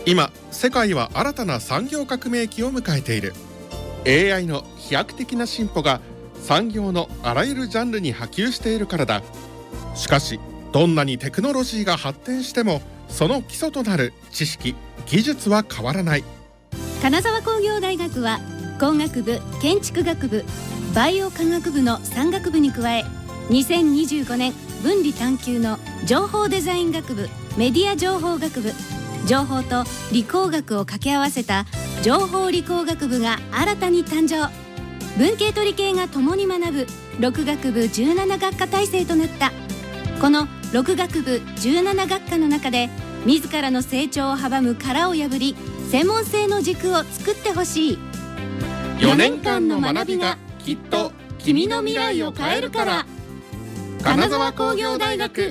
今世界は新たな産業革命期を迎えている。 AI の飛躍的な進歩が産業のあらゆるジャンルに波及しているからだ。しかしどんなにテクノロジーが発展してもその基礎となる知識・技術は変わらない。 金沢工業大学は工学部、建築学部、バイオ科学部の3学部に加え、2025年分離探究の情報デザイン学部、メディア情報学部、情報と理工学を掛け合わせた情報理工学部が新たに誕生。文系と理系が共に学ぶ6学部17学科体制となった。この6学部17学科の中で自らの成長を阻む殻を破り、専門性の軸を作ってほしい。 4年間の学びがきっと君の未来を変えるから。金沢工業大学。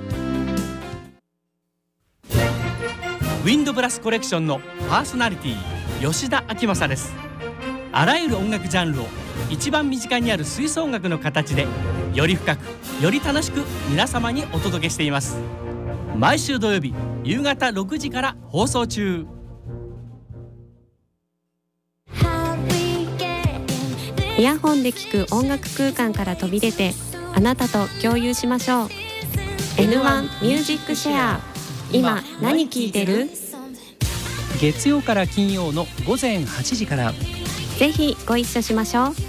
ウィンドブラスコレクションのパーソナリティ吉田明正です。あらゆる音楽ジャンルを一番身近にある吹奏楽の形でより深くより楽しく皆様にお届けしています。毎週土曜日夕方6時から放送中。 イヤホンで聴く音楽空間から飛び出て、あなたと共有しましょう。 N1 ミュージックシェア。今何聴いてる？ 月曜から金曜の午前8時から。 ぜひご一緒しましょう。